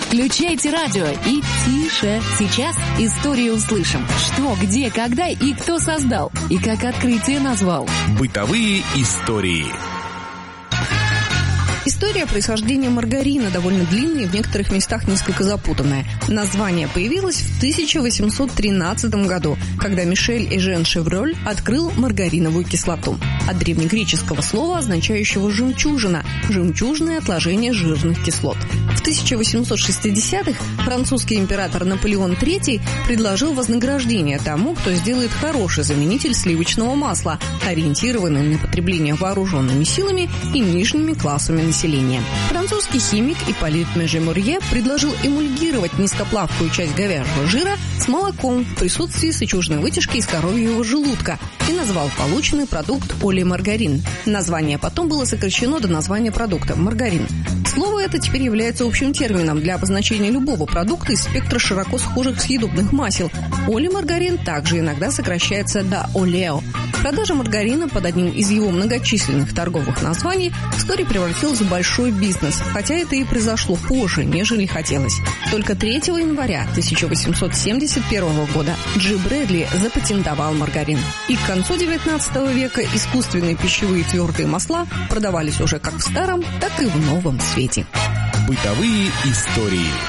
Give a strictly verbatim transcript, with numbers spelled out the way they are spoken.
Включайте радио и тише. Сейчас историю услышим. Что, где, когда и кто создал. И как открытие назвал. Бытовые истории. История происхождения маргарина довольно длинная и в некоторых местах несколько запутанная. Название появилось в тысяча восемьсот тринадцатом году, когда Мишель Эжен Шевроль открыл маргариновую кислоту. От древнегреческого слова, означающего «жемчужина» – жемчужное отложение жирных кислот. В тысяча восемьсот шестидесятых французский император Наполеон третий предложил вознаграждение тому, кто сделает хороший заменитель сливочного масла, ориентированный на потребление вооруженными силами и нижними классами населения. Французский химик Ипполит Меже-Мурье предложил эмульгировать низкоплавкую часть говяжьего жира с молоком в присутствии сычужной вытяжки из коровьего желудка и назвал полученный продукт олеомаргарин. Название потом было сокращено до названия продукта – маргарин. Слово это теперь является общим термином для обозначения любого продукта из спектра широко схожих съедобных масел. Олеомаргарин также иногда сокращается до олео. Продажа маргарина под одним из его многочисленных торговых названий вскоре превратилась в большой бизнес, хотя это и произошло позже, нежели хотелось. Только третьего января тысяча восемьсот семьдесят первого года Джи Брэдли запатентовал маргарин. И к концу девятнадцатого века искусственные пищевые твердые масла продавались уже как в старом, так и в новом свете. Бытовые истории.